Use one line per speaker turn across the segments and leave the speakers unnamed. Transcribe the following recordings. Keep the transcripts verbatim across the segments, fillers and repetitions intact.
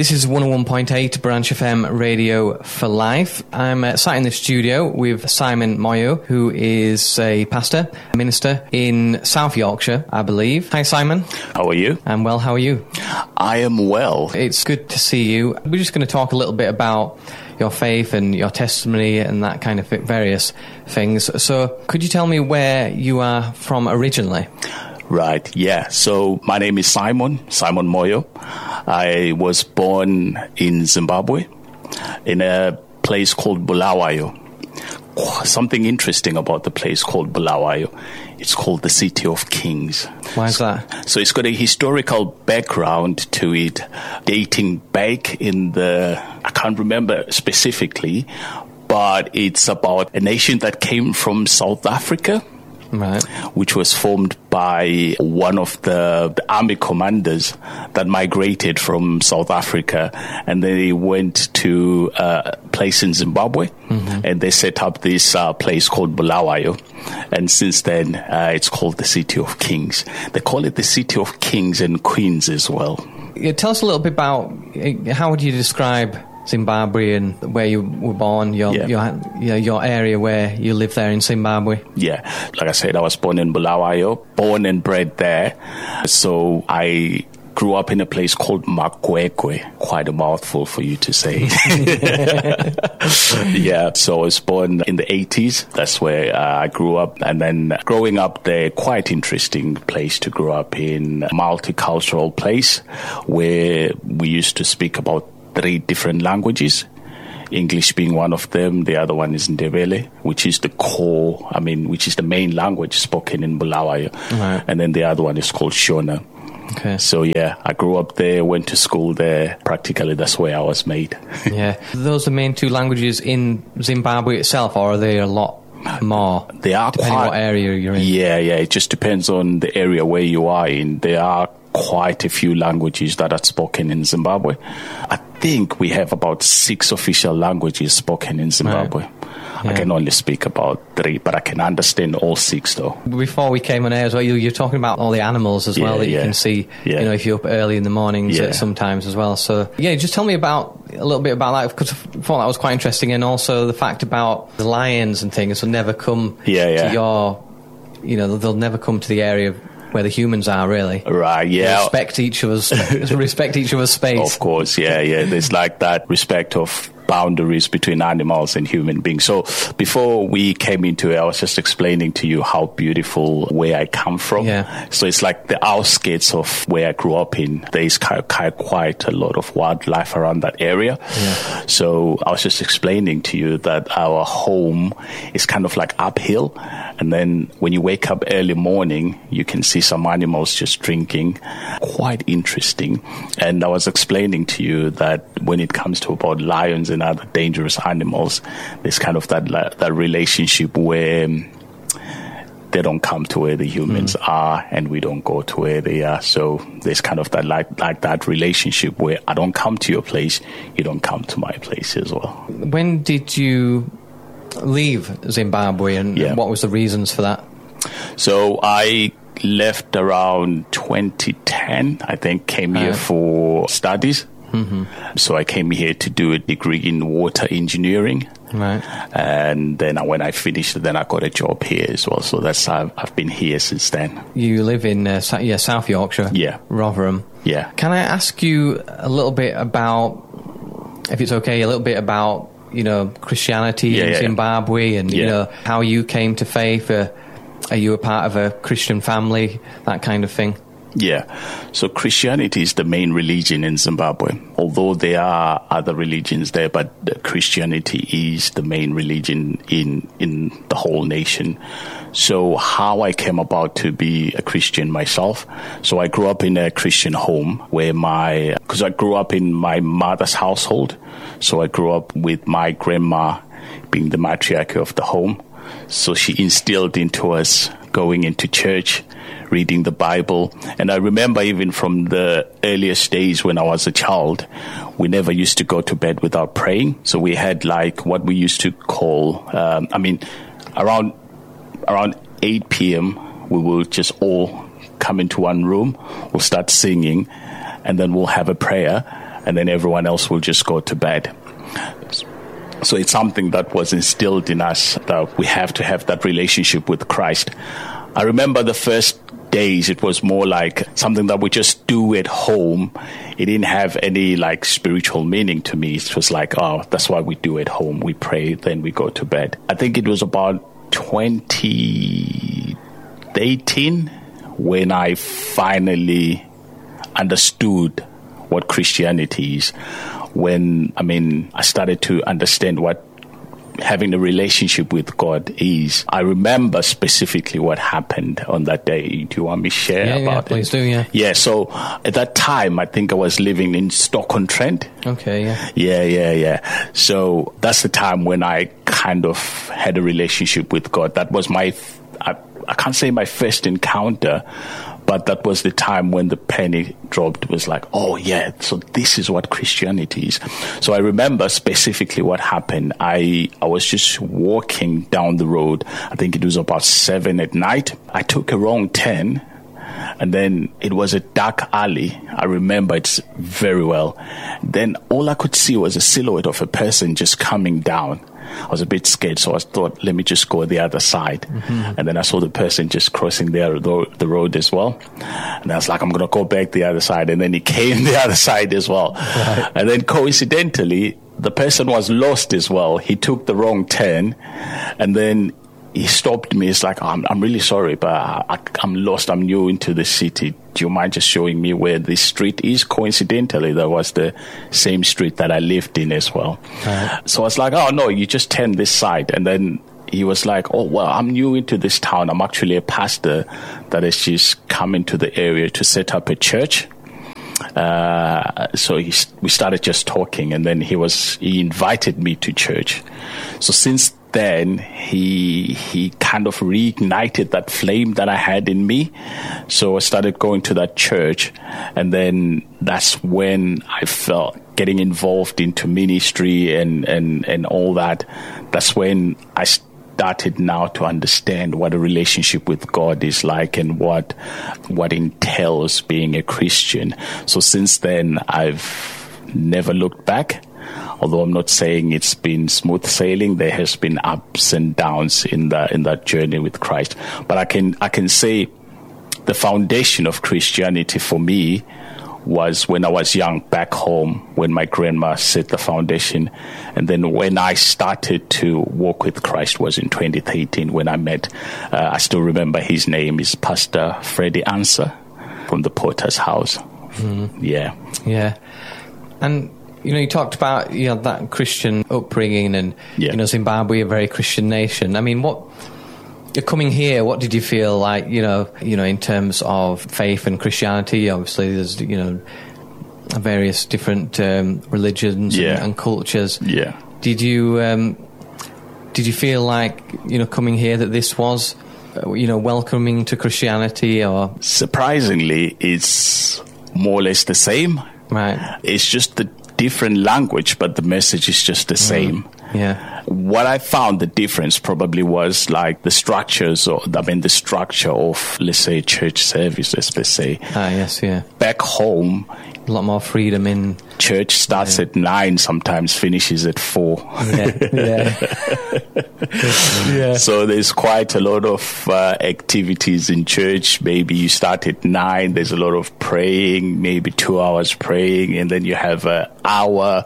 This is one oh one point eight Branch F M Radio for Life. I'm uh, sat in the studio with Simon Moyo, who is a pastor, a minister in South Yorkshire, I believe. Hi, Simon.
How are you?
I'm well. How are you?
I am well.
It's good to see you. We're just going to talk a little bit about your faith and your testimony and that kind of various things. So could you tell me where you are from originally?
Right, yeah. So my name is Simon, Simon Moyo. I was born in Zimbabwe in a place called Bulawayo. Something interesting about the place called Bulawayo. It's called the City of Kings.
Why is that?
So it's got a historical background to it, dating back in the, I can't remember specifically, but it's about a nation that came from South Africa.
Right.
Which was formed by one of the, the army commanders that migrated from South Africa, and they went to uh, a place in Zimbabwe, mm-hmm. and they set up this uh, place called Bulawayo, and since then uh, it's called the City of Kings. They call it the City of Kings and Queens as well.
Yeah, tell us a little bit about, how would you describe Zimbabwe and where you were born, your, yeah. your your your area where you live there in Zimbabwe?
Yeah, like I said, I was born in Bulawayo, born and bred there. So I grew up in a place called Makwekwe. Quite a mouthful for you to say. Yeah, so I was born in the eighties. That's where uh, I grew up. And then growing up there, quite interesting place to grow up in. Multicultural place where we used to speak about three different languages, English being one of them. The other one is Ndebele, which is the core, I mean, which is the main language spoken in Bulawayo. Right. And then the other one is called Shona.
Okay.
So, yeah, I grew up there, went to school there. Practically, that's where I was made.
Yeah. Those are the main two languages in Zimbabwe itself, or are they a lot more?
They are
depending
quite,
on what area you're in.
Yeah, yeah. It just depends on the area where you are in. There are quite a few languages that are spoken in Zimbabwe. I think we have about six official languages spoken in Zimbabwe. Right. Yeah. I can only speak about three, but I can understand all six, though.
Before we came on air as well, you, you're talking about all the animals as well yeah, that you yeah. can see, yeah. you know, if you're up early in the mornings yeah. sometimes as well. So, yeah, just tell me about a little bit about that, because I thought that was quite interesting, and also the fact about the lions and things will never come
yeah, yeah.
to your, you know, they'll never come to the area where the humans are, really.
Right, yeah.
They respect each other's respect each other's space.
Of course, yeah, yeah. There's like that respect of boundaries between animals and human beings. So before we came into it, I was just explaining to you how beautiful where I come from.
Yeah.
So it's like the outskirts of where I grew up in. There is quite a lot of wildlife around that area.
Yeah.
So I was just explaining to you that our home is kind of like uphill. And then when you wake up early morning, you can see some animals just drinking. Quite interesting. And I was explaining to you that when it comes to about lions and other dangerous animals, there's kind of that that relationship where they don't come to where the humans mm. are, and we don't go to where they are. So there's kind of that like like that relationship where I don't come to your place, you don't come to my place as well.
When did you leave Zimbabwe, and yeah. what was the reasons for that?
So I left around twenty ten, I think, came here uh, for studies.
Mm-hmm.
So I came here to do a degree in water engineering.
Right.
And then when I finished, then I got a job here as well. So that's how I've been here since then.
You live in uh, yeah, South Yorkshire?
Yeah.
Rotherham?
Yeah.
Can I ask you a little bit about, if it's okay, a little bit about, you know, Christianity
yeah,
in
yeah,
Zimbabwe
yeah.
and,
yeah.
you know, how you came to faith? Uh, are you a part of a Christian family? That kind of thing?
Yeah. So Christianity is the main religion in Zimbabwe, although there are other religions there, but Christianity is the main religion in, in the whole nation. So how I came about to be a Christian myself. So I grew up in a Christian home where my, because I grew up in my mother's household. So I grew up with my grandma being the matriarch of the home. So she instilled into us going into church, reading the Bible. And I remember even from the earliest days when I was a child, we never used to go to bed without praying. So we had like what we used to call, um, I mean, around around eight p.m., we will just all come into one room, we'll start singing, and then we'll have a prayer. and then everyone else will just go to bed. So it's something that was instilled in us, that we have to have that relationship with Christ. I remember the first days, it was more like something that we just do at home. It didn't have any like spiritual meaning to me. It was like, oh, that's what we do at home. We pray, then we go to bed. I think it was about twenty eighteen when I finally understood what Christianity is. When, I mean, I started to understand what having a relationship with God is. I remember specifically what happened on that day. Do you want me to share
yeah,
about
yeah,
it?
Please do, yeah.
Yeah, so at that time, I think I was living in Stoke-on-Trent.
Okay, yeah.
Yeah, yeah, yeah. So that's the time when I kind of had a relationship with God. That was my, I, I can't say my first encounter, but that was the time when the penny dropped. It was like, oh, yeah, so this is what Christianity is. So I remember specifically what happened. I, I was just walking down the road. I think it was about seven at night. I took a wrong turn, and then it was a dark alley. I remember it very well. Then all I could see was a silhouette of a person just coming down. I was a bit scared, so I thought, let me just go the other side. Mm-hmm. And then I saw the person just crossing the, the road as well. And I was like, I'm going to go back the other side. And then he came the other side as well. Right. And then coincidentally, the person was lost as well. He took the wrong turn, and then he stopped me. It's like, oh, I'm, I'm really sorry, but I, I'm lost. I'm new into the city. Do you mind just showing me where this street is? Coincidentally, that was the same street that I lived in as well. Right. So I was like, oh, no, you just turn this side. And then he was like, oh, well, I'm new into this town. I'm actually a pastor that has just come into the area to set up a church. Uh, so he, we started just talking, and then he was he invited me to church. So since then, he he kind of reignited that flame that I had in me. So I started going to that church, and then that's when I felt getting involved into ministry and, and, and all that. That's when I started now to understand what a relationship with God is like and what what entails being a Christian. So since then, I've never looked back. Although I'm not saying it's been smooth sailing, there has been ups and downs in that in that journey with Christ. But I can I can say the foundation of Christianity for me was when I was young back home, when my grandma set the foundation. And then when I started to walk with Christ was in twenty thirteen when I met, uh, I still remember his name is Pastor Freddie Answer from the Potter's House. Mm. Yeah.
Yeah. And you know, you talked about, you know, that Christian upbringing and, yeah. you know, Zimbabwe, a very Christian nation. I mean, what, you're coming here, what did you feel like, you know, you know, in terms of faith and Christianity? Obviously, there's, you know, various different um, religions yeah. and, and cultures.
Yeah.
Did you, um, did you feel like, you know, coming here that this was, uh, you know, welcoming to Christianity or?
Surprisingly, it's more or less the same.
Right.
It's just the different language, but the message is just the same.
Mm, yeah.
What I found the difference probably was like the structures, or I mean the structure of, let's say, church services, let's say.
Ah, yes, yeah.
Back home,
a lot more freedom in
church starts yeah. at nine, sometimes finishes at four.
Yeah, yeah. yeah.
So there's quite a lot of uh, activities in church. Maybe you start at nine. There's a lot of praying, maybe two hours praying, and then you have an hour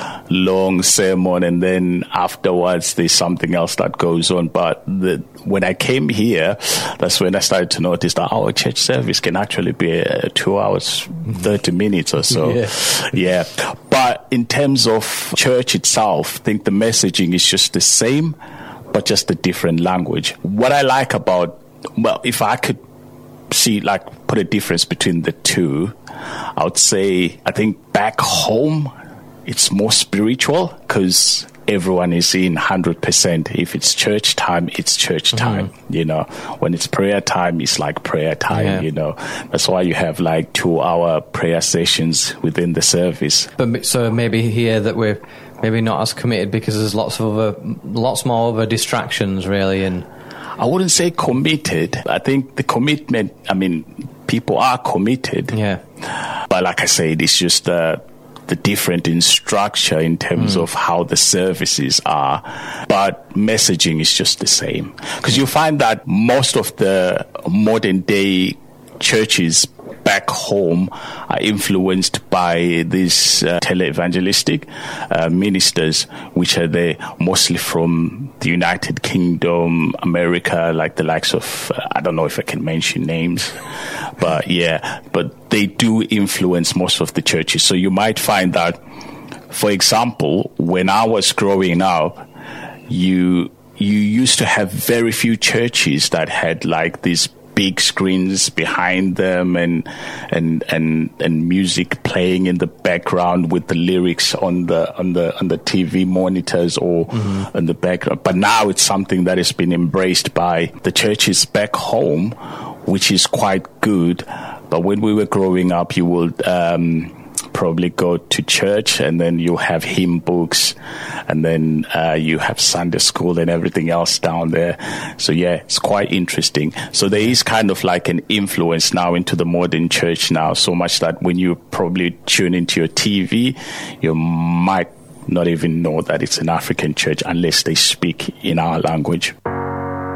long sermon, and then afterwards there's something else that goes on. But the, when I came here, that's when I started to notice that our church service can actually be uh, two hours, thirty minutes or so.
Yeah.
yeah. But in terms of church itself, I think the messaging is just the same, but just a different language. What I like about, well, if I could see, like, put a difference between the two, I would say, I think back home, it's more spiritual because everyone is in one hundred percent. If it's church time, it's church time, mm-hmm. you know. When it's prayer time, it's like prayer time, yeah. you know. That's why you have like two-hour prayer sessions within the service.
But so maybe here that we're maybe not as committed because there's lots of other, lots more other distractions, really. And
I wouldn't say committed. I think the commitment, I mean, people are committed.
Yeah.
But like I said, it's just uh, the different in structure in terms mm. of how the services are, but messaging is just the same. Because you find that most of the modern day churches back home are influenced by these uh, tele-evangelistic uh, ministers, which are they mostly from the United Kingdom, America, like the likes of, uh, I don't know if I can mention names, but yeah, but they do influence most of the churches. So you might find that, for example, when I was growing up, you you used to have very few churches that had like these big screens behind them and and and and music playing in the background with the lyrics on the on the on the T V monitors or mm-hmm. in the background. But now it's something that has been embraced by the churches back home, which is quite good. But when we were growing up, you would um probably go to church and then you have hymn books and then uh, you have Sunday school and everything else down there. So yeah, it's quite interesting. So there is kind of like an influence now into the modern church now, so much that when you probably tune into your T V, you might not even know that it's an African church unless they speak in our language.